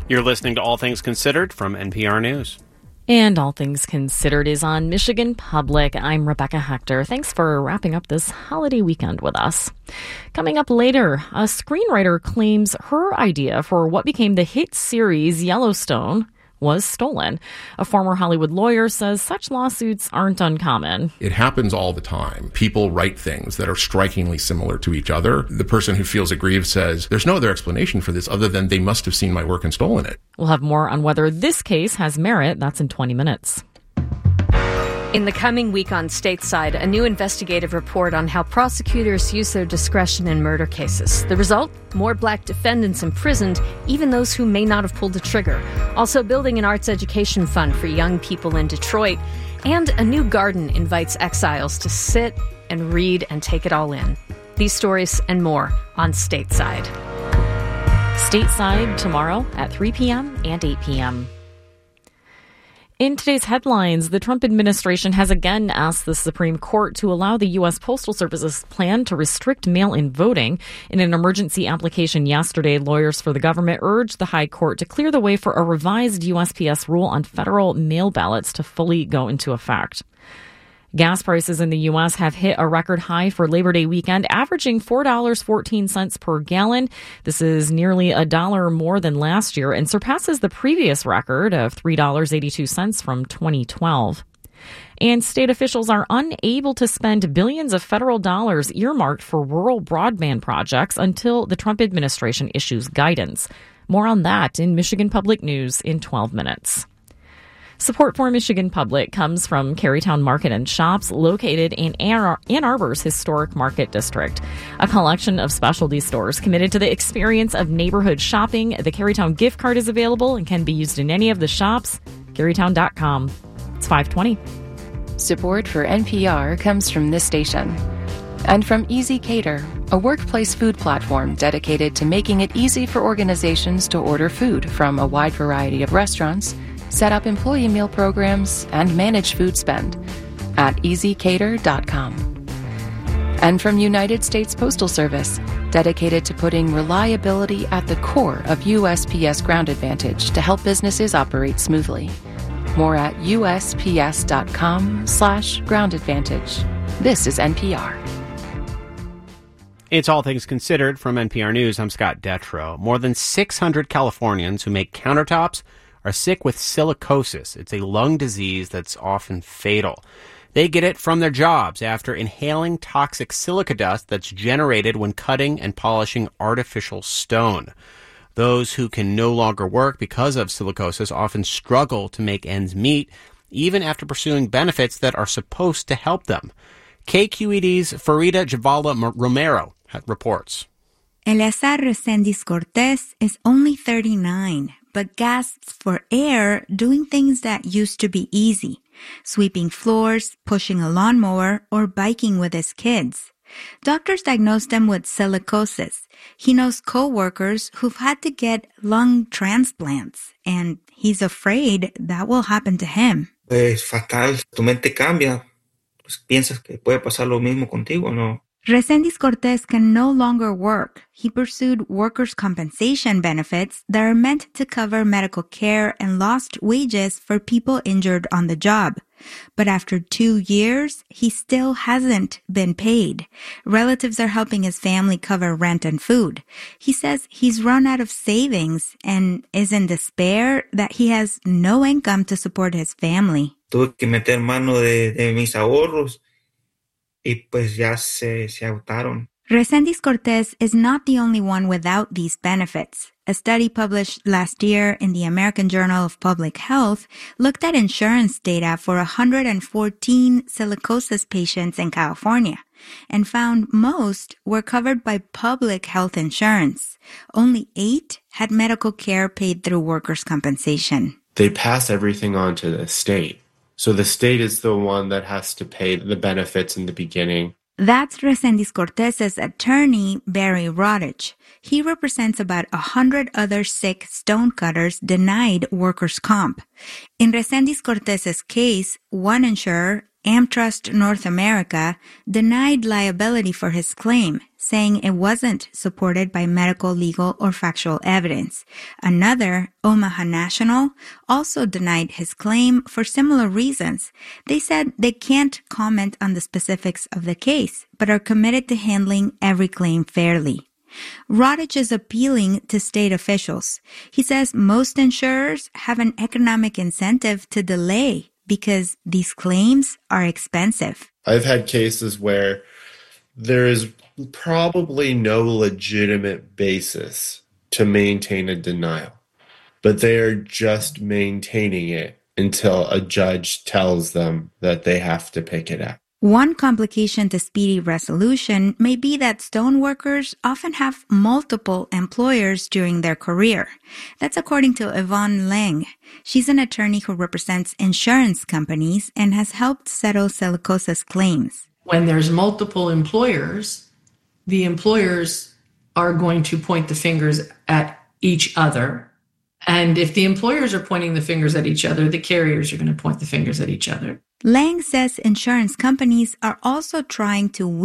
You're listening to All Things Considered from NPR News. And All Things Considered is on Michigan Public. I'm Rebecca Hector. Thanks for wrapping up this holiday weekend with us. Coming up later, a screenwriter claims her idea for what became the hit series Yellowstone was stolen. A former Hollywood lawyer says such lawsuits aren't uncommon. It happens all the time. People write things that are strikingly similar to each other. The person who feels aggrieved says, there's no other explanation for this other than they must have seen my work and stolen it. We'll have more on whether this case has merit. That's in 20 minutes. In the coming week on Stateside, a new investigative report on how prosecutors use their discretion in murder cases. The result? More black defendants imprisoned, even those who may not have pulled the trigger. Also building an arts education fund for young people in Detroit. And a new garden invites exiles to sit and read and take it all in. These stories and more on Stateside. Stateside tomorrow at 3 p.m. and 8 p.m. In today's headlines, the Trump administration has again asked the Supreme Court to allow the U.S. Postal Service's plan to restrict mail-in voting. In an emergency application yesterday, lawyers for the government urged the High Court to clear the way for a revised USPS rule on federal mail ballots to fully go into effect. Gas prices in the U.S. have hit a record high for Labor Day weekend, averaging $4.14 per gallon. This is nearly $1 more than last year and surpasses the previous record of $3.82 from 2012. And state officials are unable to spend billions of federal dollars earmarked for rural broadband projects until the Trump administration issues guidance. More on that in Michigan Public News in 12 minutes. Support for Michigan Public comes from Carytown Market and Shops, located in Ann Arbor's historic market district. A collection of specialty stores committed to the experience of neighborhood shopping. The Carytown gift card is available and can be used in any of the shops. Carytown.com. It's 5:20. Support for NPR comes from this station. And from Easy Cater, a workplace food platform dedicated to making it easy for organizations to order food from a wide variety of restaurants, set up employee meal programs, and manage food spend at easycater.com. And from United States Postal Service, dedicated to putting reliability at the core of USPS Ground Advantage to help businesses operate smoothly. More at usps.com/Ground Advantage. This is NPR. It's All Things Considered from NPR News. I'm Scott Detrow. More than 600 Californians who make countertops are sick with silicosis. It's a lung disease that's often fatal. They get it from their jobs after inhaling toxic silica dust that's generated when cutting and polishing artificial stone. Those who can no longer work because of silicosis often struggle to make ends meet, even after pursuing benefits that are supposed to help them. KQED's Farida Javala Romero reports. Eleazar Resendiz Cortez is only 39, but gasps for air doing things that used to be easy, sweeping floors, pushing a lawnmower, or biking with his kids. Doctors diagnosed him with silicosis. He knows co-workers who've had to get lung transplants, and he's afraid that will happen to him. Es fatal. Tu mente cambia. Pues piensas que puede pasar lo mismo contigo, ¿no? Resendiz Cortez can no longer work. He pursued workers' compensation benefits that are meant to cover medical care and lost wages for people injured on the job. But after 2 years, he still hasn't been paid. Relatives are helping his family cover rent and food. He says he's run out of savings and is in despair that he has no income to support his family. Tuve que meter mano de mis ahorros y pues ya se agotaron. Resendiz Cortez is not the only one without these benefits. A study published last year in the American Journal of Public Health looked at insurance data for 114 silicosis patients in California and found most were covered by public health insurance. Only 8 had medical care paid through workers' compensation. They pass everything on to the state. So the state is the one that has to pay the benefits in the beginning. That's Resendiz Cortez's attorney, Barry Rodich. He represents about 100 other sick stonecutters denied workers' comp. In Resendiz Cortez's case, one insurer, AmTrust North America, denied liability for his claim, saying it wasn't supported by medical, legal, or factual evidence. Another, Omaha National, also denied his claim for similar reasons. They said they can't comment on the specifics of the case, but are committed to handling every claim fairly. Rodich is appealing to state officials. He says most insurers have an economic incentive to delay because these claims are expensive. I've had cases where there is probably no legitimate basis to maintain a denial, but they are just maintaining it until a judge tells them that they have to pick it up. One complication to speedy resolution may be that stoneworkers often have multiple employers during their career. That's according to Yvonne Lang. She's an attorney who represents insurance companies and has helped settle silicosis claims. When there's multiple employers, the employers are going to point the fingers at each other. And if the employers are pointing the fingers at each other, the carriers are going to point the fingers at each other. Lang says insurance companies are also trying to